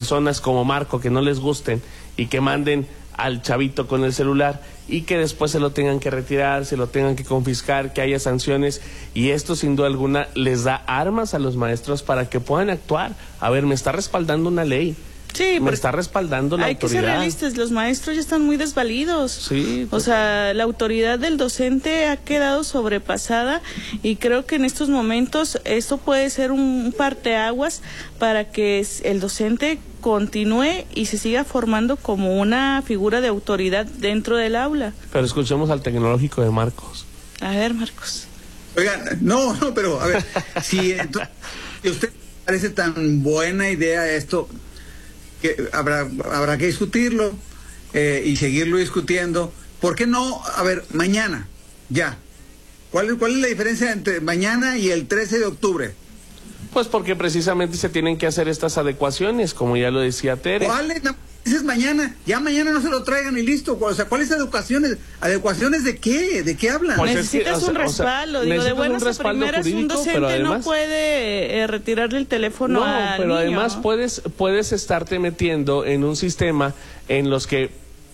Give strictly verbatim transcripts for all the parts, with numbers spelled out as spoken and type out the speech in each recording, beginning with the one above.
personas como Marco que no les gusten y que manden al chavito con el celular y que después se lo tengan que retirar, se lo tengan que confiscar, que haya sanciones, y esto sin duda alguna les da armas a los maestros para que puedan actuar. A ver, me está respaldando una ley. Sí, me está respaldando la hay autoridad. Hay que ser realistas, los maestros ya están muy desvalidos. Sí. O sea, la autoridad del docente ha quedado sobrepasada y creo que en estos momentos esto puede ser un parteaguas para que el docente continúe y se siga formando como una figura de autoridad dentro del aula. Pero escuchemos al tecnológico de Marcos. A ver, Marcos. Oigan, no, no, pero a ver, si entonces, a usted parece tan buena idea esto, que habrá habrá que discutirlo eh, y seguirlo discutiendo. ¿Por qué no? A ver, mañana, ya. ¿Cuál, cuál es la diferencia entre mañana y el trece de octubre? Pues porque precisamente se tienen que hacer estas adecuaciones, como ya lo decía Tere. ¿Cuáles? Es mañana, ya mañana no se lo traigan y listo. O sea, ¿cuáles adecuaciones? ¿Adecuaciones de qué? ¿De qué hablan? Pues necesitas es que, un o sea, respaldo, o sea, digo, de buenas a primeras un docente además, no puede eh, retirarle el teléfono no, al pero niño, además ¿no? puedes, puedes estarte metiendo en un sistema en los que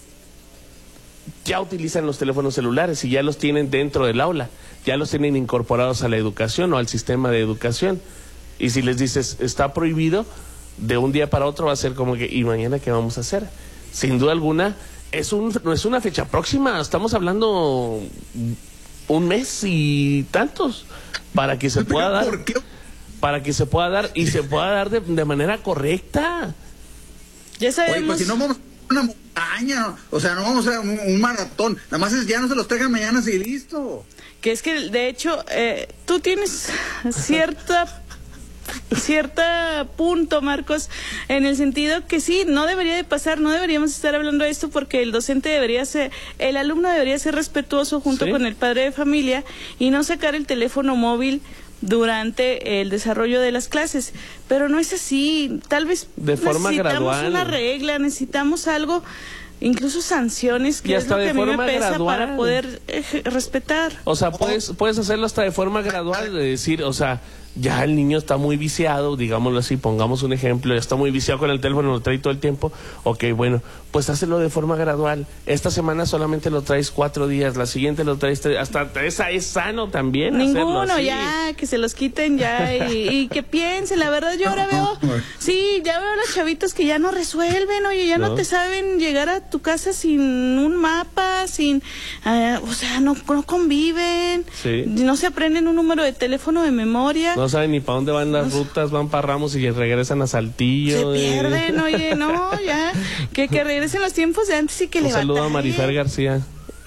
ya utilizan los teléfonos celulares y ya los tienen dentro del aula, ya los tienen incorporados a la educación o al sistema de educación. Y si les dices, está prohibido, de un día para otro va a ser como que, ¿y mañana qué vamos a hacer? Sin duda alguna, es un, no es una fecha próxima, estamos hablando un mes y tantos para que se pueda dar, ¿por qué? Para que se pueda dar y se pueda dar de, de manera correcta. Ya sabemos. Oye, pues si no vamos a una montaña, o sea, no vamos a un, un maratón, nada más es ya no se los traigan mañana y listo. Que es que, de hecho, eh, tú tienes cierta... cierta punto, Marcos, en el sentido que sí, no debería de pasar, no deberíamos estar hablando de esto porque el docente debería ser, el alumno debería ser respetuoso junto ¿Sí? con el padre de familia y no sacar el teléfono móvil durante el desarrollo de las clases, pero no es así, tal vez de forma necesitamos gradual. una regla, necesitamos algo, incluso sanciones, que es lo que a mí me pesa gradual. Para poder eh, respetar. O sea, puedes, puedes hacerlo hasta de forma gradual, de decir, o sea, ya el niño está muy viciado, digámoslo así, pongamos un ejemplo, ya está muy viciado con el teléfono, lo trae todo el tiempo, ok, bueno, pues hazlo de forma gradual. Esta semana solamente lo traes cuatro días, la siguiente lo traes tres, hasta esa es sano también. Ninguno, ya, que se los quiten ya y, y que piensen, la verdad yo ahora veo, sí, ya veo a los chavitos que ya no resuelven, oye, ya no, no te saben llegar a tu casa sin un mapa, sin, uh, o sea, no, no conviven, sí. no se aprenden un número de teléfono de memoria. No saben ni para dónde van las rutas, van para Ramos y regresan a Saltillo. Se eh. pierden, oye, no, ya, que, que regresen los tiempos de antes y que un le saludo batallen. a Marifer García.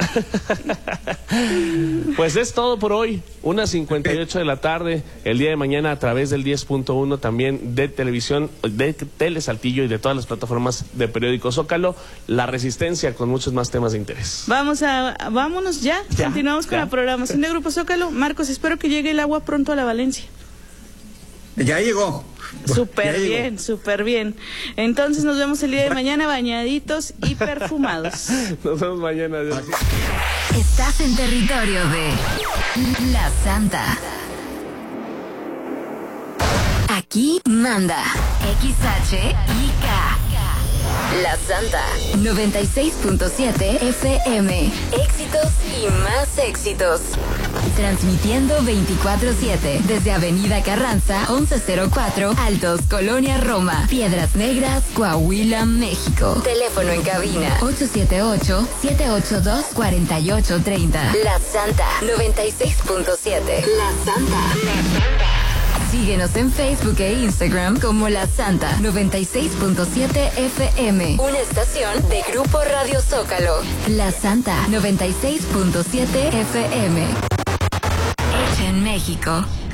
Pues es todo por hoy, una cincuenta y ocho de la tarde, el día de mañana a través del diez punto uno también de televisión, de Tele Saltillo y de todas las plataformas de Periódico Zócalo, La Resistencia con muchos más temas de interés. Vamos a, vámonos ya, ya continuamos con ya. la programación de Grupo Zócalo. Marcos, espero que llegue el agua pronto a la Valencia. Ya llegó. Súper bien, súper bien. Entonces nos vemos el día de mañana bañaditos y perfumados. Nos vemos mañana. Adiós. Estás en territorio de La Santa. Aquí manda X H I K. La Santa noventa y seis punto siete F M. Éxitos y más éxitos. Transmitiendo veinticuatro siete desde Avenida Carranza once cero cuatro, Altos, Colonia Roma, Piedras Negras, Coahuila, México. Teléfono en cabina ocho siete ocho, siete ocho dos, cuatro ocho tres cero. La Santa noventa y seis punto siete. La Santa. La Santa. Síguenos en Facebook e Instagram como La Santa noventa y seis punto siete F M. Una estación de Grupo Radio Zócalo. La Santa noventa y seis punto siete F M. Hecha en México.